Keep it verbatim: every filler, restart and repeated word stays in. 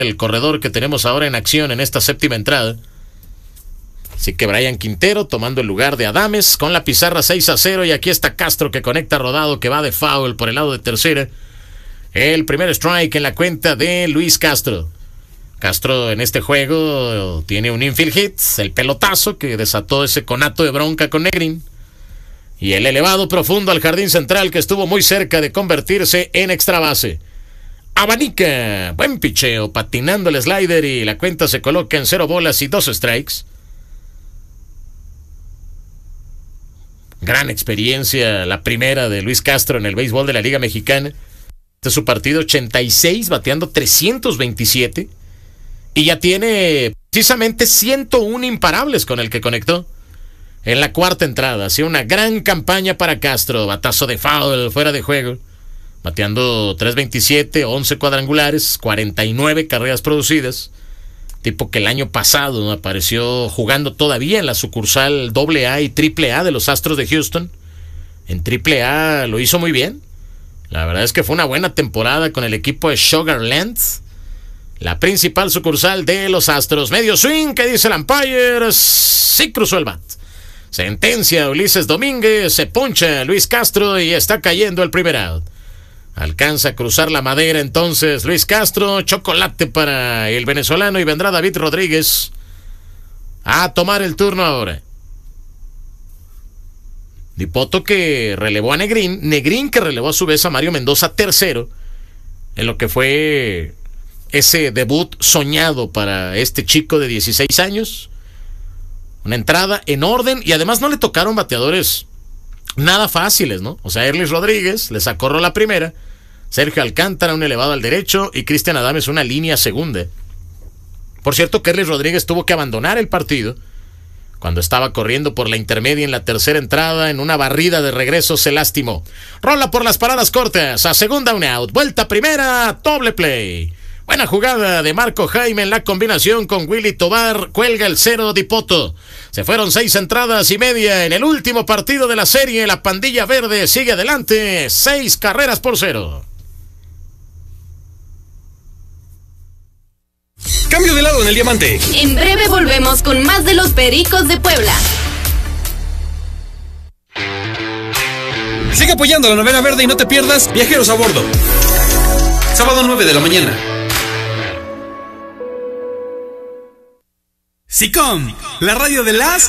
el corredor que tenemos ahora en acción en esta séptima entrada. Así que Brian Quintero tomando el lugar de Adames con la pizarra seis a cero. Y aquí está Castro que conecta rodado, que va de foul por el lado de tercera. El primer strike en la cuenta de Luis Castro. Castro en este juego tiene un infield hit, el pelotazo que desató ese conato de bronca con Negrín. Y el elevado profundo al jardín central que estuvo muy cerca de convertirse en extra base. Abanica, buen picheo, patinando el slider y la cuenta se coloca en cero bolas y dos strikes. Gran experiencia, la primera de Luis Castro en el béisbol de la Liga Mexicana. Este es su partido ochenta y seis, bateando trescientos veintisiete. Y ya tiene precisamente ciento uno imparables con el que conectó en la cuarta entrada. Hacía una gran campaña para Castro. Batazo de foul, fuera de juego. Bateando tres veintisiete, once cuadrangulares, cuarenta y nueve carreras producidas. Tipo que el año pasado apareció jugando todavía en la sucursal doble A y triple A de los Astros de Houston. En triple A lo hizo muy bien. La verdad es que fue una buena temporada con el equipo de Sugarland, la principal sucursal de los Astros. Medio swing, que dice el umpire. Sí cruzó el bat. Sentencia Ulises Domínguez, se poncha Luis Castro y está cayendo el primer out. Alcanza a cruzar la madera entonces Luis Castro. Chocolate para el venezolano y vendrá David Rodríguez a tomar el turno ahora. Dipoto que relevó a Negrín. Negrín que relevó a su vez a Mario Mendoza tercero. En lo que fue ese debut soñado para este chico de dieciséis años. Una entrada en orden y además no le tocaron bateadores nada fáciles, ¿no? O sea, Erlis Rodríguez le sacó la primera, Sergio Alcántara un elevado al derecho y Cristian Adames una línea segunda. Por cierto que Erlis Rodríguez tuvo que abandonar el partido cuando estaba corriendo por la intermedia en la tercera entrada. En una barrida de regreso se lastimó. Rola por las paradas cortas, a segunda un out, vuelta primera, doble play. Buena jugada de Marco Jaime en la combinación con Willy Tobar. Cuelga el cero Dipoto. Se fueron seis entradas y media en el último partido de la serie. La pandilla verde sigue adelante. Seis carreras por cero. Cambio de lado en el diamante. En breve volvemos con más de los Pericos de Puebla. Sigue apoyando a la novena verde y no te pierdas Viajeros a Bordo. Sábado nueve de la mañana. SICOM, la radio de las